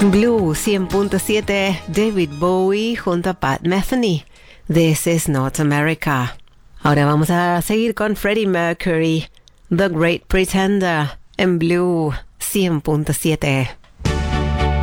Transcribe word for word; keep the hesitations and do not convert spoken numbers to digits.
Blue cien punto siete, David Bowie junto a Pat Metheny. This is North America. Ahora vamos a seguir con Freddie Mercury, The Great Pretender, en Blue cien punto siete.